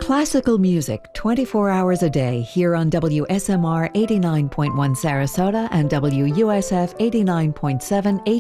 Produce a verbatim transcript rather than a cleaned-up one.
Classical music twenty-four hours a day here on W S M R eighty-nine point one Sarasota and W U S F eighty-nine point seven